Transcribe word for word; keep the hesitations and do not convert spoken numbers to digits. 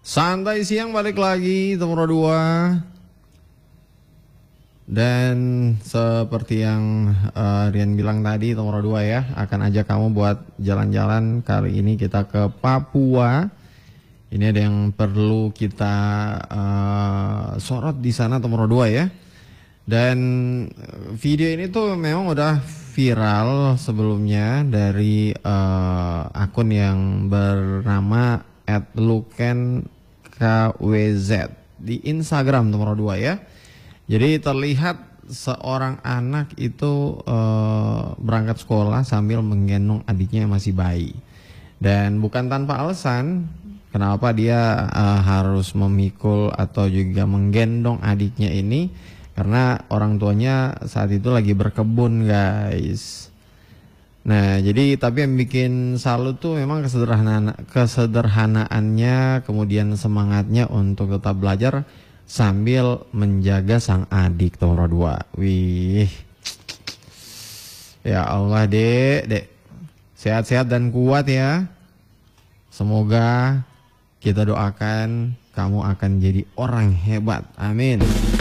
Santai siang balik lagi nomor dua. Dan seperti yang uh, Rian bilang tadi nomor dua ya, akan ajak kamu buat jalan-jalan. Kali ini kita ke Papua. Ini ada yang perlu kita uh, sorot di sana nomor dua ya. Dan video ini tuh memang udah viral sebelumnya dari uh, akun yang bernama at luken k w z di Instagram nomor dua ya. Jadi terlihat seorang anak itu uh, berangkat sekolah sambil menggendong adiknya yang masih bayi. Dan bukan tanpa alasan kenapa dia uh, harus memikul atau juga menggendong adiknya ini, karena orang tuanya saat itu lagi berkebun guys. Nah jadi tapi yang bikin salut tuh memang kesederhanaan, kesederhanaannya, kemudian semangatnya untuk tetap belajar sambil menjaga sang adik nomor dua. Wih, ya Allah dek, dek sehat-sehat dan kuat ya. Semoga kita doakan kamu akan jadi orang hebat, amin.